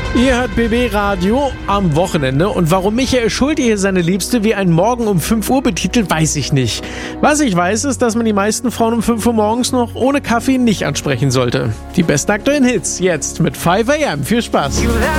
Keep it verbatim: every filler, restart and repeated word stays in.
Ihr hört B B Radio am Wochenende und warum Michael Schulte hier seine Liebste wie ein Morgen um fünf Uhr betitelt, weiß ich nicht. Was ich weiß, ist, dass man die meisten Frauen um fünf Uhr morgens noch ohne Kaffee nicht ansprechen sollte. Die besten aktuellen Hits jetzt mit five a m. Viel Spaß!